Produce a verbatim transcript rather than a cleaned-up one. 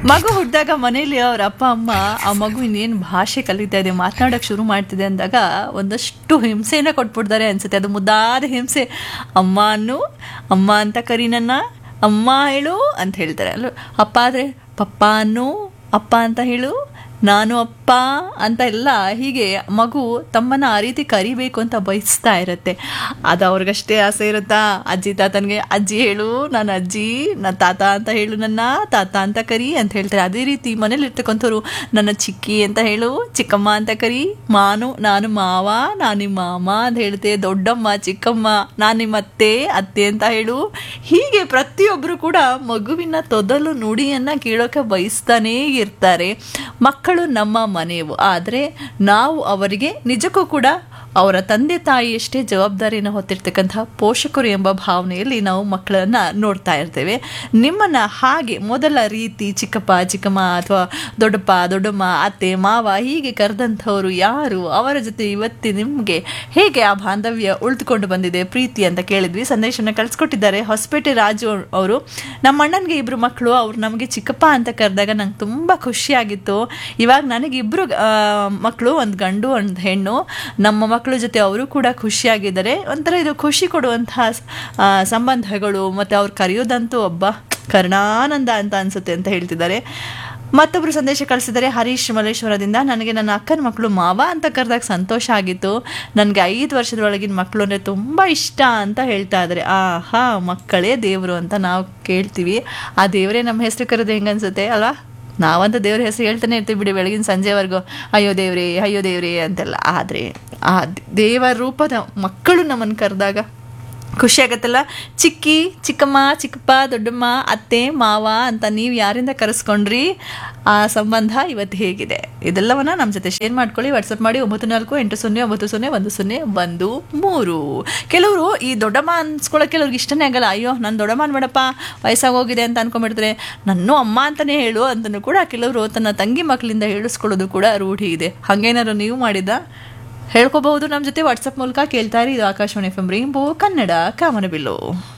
ಮಗು ಹುಟ್ಟಿದಾಗ ಮನೇಲಿ ಅವ್ರ ಅಪ್ಪ ಅಮ್ಮ ಆ ಮಗು ಇನ್ನೇನು ಭಾಷೆ ಕಲಿತಾ ಇದೆ, ಮಾತನಾಡೋಕೆ ಶುರು ಮಾಡ್ತಿದೆ ಅಂದಾಗ ಒಂದಷ್ಟು ಹಿಂಸೆನ ಕೊಟ್ಬಿಡ್ತಾರೆ ಅನ್ಸುತ್ತೆ. ಅದು ಮುದ್ದಾದ ಹಿಂಸೆ. ಅಮ್ಮ ಅನ್ನು, ಅಮ್ಮ ಅಂತ ಕರಿ ನನ್ನ, ಅಮ್ಮ ಹೇಳು ಅಂತ ಹೇಳ್ತಾರೆ ಅಲ್ಲ. ಅಪ್ಪ ಆದರೆ ಪಪ್ಪ ಅನ್ನು, ಅಪ್ಪ ಅಂತ ಹೇಳು, ನಾನು ಅಪ್ಪ ಅಂತ ಎಲ್ಲ ಹೀಗೆ ಮಗು ತಮ್ಮನ್ನ ಆ ರೀತಿ ಕರಿಬೇಕು ಅಂತ ಬಯಸ್ತಾ ಇರುತ್ತೆ. ಅದು ಅವ್ರಿಗಷ್ಟೇ ಆಸೆ ಇರುತ್ತಾ? ಅಜ್ಜಿ ತಾತನಿಗೆ ಅಜ್ಜಿ ಹೇಳು, ನಾನು ಅಜ್ಜಿ, ನನ್ನ ತಾತ ಅಂತ ಹೇಳು, ನನ್ನ ತಾತ ಅಂತ ಕರಿ ಅಂತ ಹೇಳ್ತಾರೆ. ಅದೇ ರೀತಿ ಮನೇಲಿ ಇರ್ತಕ್ಕಂಥವ್ರು ನನ್ನ ಚಿಕ್ಕಿ ಅಂತ ಹೇಳು, ಚಿಕ್ಕಮ್ಮ ಅಂತ ಕರಿ, ಮಾನು ನಾನು ಮಾವ, ನಾನು ನಿಮ್ಮ ಮಾಮ ಅಂತ ಹೇಳ್ತೆ, ದೊಡ್ಡಮ್ಮ ಚಿಕ್ಕಮ್ಮ ನಾನು ನಿಮ್ಮ ಅತ್ತೆ ಅತ್ತೆ ಅಂತ ಹೇಳು. ಹೀಗೆ ಪ್ರತಿಯೊಬ್ಬರು ಕೂಡ ಮಗುವಿನ ತೊದಲು ನುಡಿಯನ್ನು ಕೇಳೋಕೆ ಬಯಸ್ತಾನೇ ಇರ್ತಾರೆ. ಮಕ್ಕಳು ನಮ್ಮ ಮನೆಯವು, ಆದರೆ ನಾವು ಅವರಿಗೆ ನಿಜಕ್ಕೂ ಕೂಡ ಅವರ ತಂದೆ ತಾಯಿಯಷ್ಟೇ ಜವಾಬ್ದಾರಿಯನ್ನು ಹೊತ್ತಿರ್ತಕ್ಕಂಥ ಪೋಷಕರು ಎಂಬ ಭಾವನೆಯಲ್ಲಿ ನಾವು ಮಕ್ಕಳನ್ನು ನೋಡ್ತಾ ಇರ್ತೇವೆ. ನಿಮ್ಮನ್ನು ಹಾಗೆ ಮೊದಲ ರೀತಿ ಚಿಕ್ಕಪ್ಪ ಚಿಕ್ಕಮ್ಮ ಅಥವಾ ದೊಡ್ಡಪ್ಪ ದೊಡ್ಡಮ್ಮ ಅತ್ತೆ ಮಾವ ಹೀಗೆ ಕರೆದಂಥವರು ಯಾರು, ಅವರ ಜೊತೆ ಇವತ್ತು ನಿಮಗೆ ಹೇಗೆ ಆ ಬಾಂಧವ್ಯ ಉಳಿದುಕೊಂಡು ಬಂದಿದೆ, ಪ್ರೀತಿ ಅಂತ ಕೇಳಿದ್ವಿ. ಸಂದೇಶನ ಕಳಿಸ್ಕೊಟ್ಟಿದ್ದಾರೆ ಹೊಸಪೇಟೆ ರಾಜು ಅವರು. ನಮ್ಮ ಅಣ್ಣನಿಗೆ ಇಬ್ಬರು ಮಕ್ಕಳು, ಅವ್ರು ನಮಗೆ ಚಿಕ್ಕಪ್ಪ ಅಂತ ಕರೆದಾಗ ನಂಗೆ ತುಂಬ ಖುಷಿಯಾಗಿತ್ತು. ಇವಾಗ ನನಗೆ ಇಬ್ಬರು ಮಕ್ಕಳು, ಒಂದು ಗಂಡು ಒಂದು ಹೆಣ್ಣು. ನಮ್ಮ ಮಕ್ಕಳ ಜೊತೆ ಅವರು ಕೂಡ ಖುಷಿಯಾಗಿದ್ದಾರೆ. ಒಂಥರ ಇದು ಖುಷಿ ಕೊಡುವಂತಹ ಸಂಬಂಧಗಳು. ಮತ್ತು ಅವ್ರು ಕರೆಯೋದಂತೂ ಒಬ್ಬ ಕರುಣಾನಂದ ಅಂತ ಅನಿಸುತ್ತೆ ಅಂತ ಹೇಳ್ತಿದ್ದಾರೆ. ಮತ್ತೊಬ್ಬರು ಸಂದೇಶ ಕಳಿಸಿದ್ದಾರೆ ಹರೀಶ್ ಮಲ್ಲೇಶ್ವರದಿಂದ. ನನಗೆ ನನ್ನ ಅಕ್ಕನ ಮಕ್ಕಳು ಮಾವ ಅಂತ ಕರೆದಾಗ ಸಂತೋಷ ಆಗಿತ್ತು. ನನಗೆ ಐದು ವರ್ಷದೊಳಗಿನ ಮಕ್ಕಳು ಅಂದರೆ ತುಂಬ ಇಷ್ಟ ಅಂತ ಹೇಳ್ತಾ ಇದ್ದಾರೆ. ಆಹಾ, ಮಕ್ಕಳೇ ದೇವರು ಅಂತ ನಾವು ಕೇಳ್ತೀವಿ. ಆ ದೇವರೇ ನಮ್ಮ ಹೆಸರು ಕರೆದು ಹೆಂಗೆ ಅನಿಸುತ್ತೆ ಅಲ್ವಾ? ನಾವಂತ ದೇವ್ರ ಹೆಸರು ಹೇಳ್ತಾನೆ ಇರ್ತೀವಿ ಬಿಡಿ ಬೆಳಗಿನ ಸಂಜೆವರೆಗೂ, ಅಯ್ಯೋ ದೇವ್ರೇ ಅಯ್ಯೋ ದೇವ್ರೇ ಅಂತೆಲ್ಲ. ಆದರೆ ಆ ದೇವರ ರೂಪದ ಮಕ್ಕಳು ನಮ್ಮನ್ನು ಕರೆದಾಗ ಖುಷಿ ಆಗತ್ತಲ್ಲ. ಚಿಕ್ಕಿ ಚಿಕ್ಕಮ್ಮ ಚಿಕ್ಕಪ್ಪ ದೊಡ್ಡಮ್ಮ ಅತ್ತೆ ಮಾವ ಅಂತ ನೀವು ಯಾರಿಂದ ಕರೆಸ್ಕೊಂಡ್ರಿ, ಆ ಸಂಬಂಧ ಇವತ್ತು ಹೇಗಿದೆ, ಇದೆಲ್ಲವನ್ನ ನಮ್ಮ ಜೊತೆ ಶೇರ್ ಮಾಡ್ಕೊಳ್ಳಿ. ವಾಟ್ಸಪ್ ಮಾಡಿ ಒಂಬತ್ತು ನಾಲ್ಕು ಎಂಟು ಸೊನ್ನೆ ಒಂಬತ್ತು ಸೊನ್ನೆ ಒಂದು ಸೊನ್ನೆ ಒಂದು ಮೂರು. ಕೆಲವರು ಈ ದೊಡ್ಡಮ್ಮ ಅನ್ಸ್ಕೊಳ್ಳೋ ಕೆಲವ್ರಿಗೆ ಇಷ್ಟನೇ ಆಗಲ್ಲ. ಅಯ್ಯೋ ನಾನು ದೊಡ್ಡಮ್ಮ ಅನ್ಬೇಡಪ್ಪ ವಯಸ್ಸಾಗೋಗಿದೆ ಅಂತ ಅನ್ಕೊಂಡ್ಬಿಡ್ತಾರೆ. ನನ್ನೂ ಅಮ್ಮ ಅಂತಲೇ ಹೇಳು ಅಂತಲೂ ಕೂಡ ಕೆಲವರು ತನ್ನ ತಂಗಿ ಮಕ್ಕಳಿಂದ ಹೇಳಿಸ್ಕೊಳ್ಳೋದು ಕೂಡ ರೂಢಿ ಇದೆ. ಹಾಗೇನಾದ್ರು ನೀವು ಮಾಡಿದ ಹೇಳ್ಕೋಬಹುದು ನಮ್ಮ ಜೊತೆ ವಾಟ್ಸಪ್ ಮೂಲಕ. ಕೇಳ್ತಾ ಇರಿ, ಇದು Akashvani F M rainbow Kannada ಕಾಮನಬಿಲ್ಲು.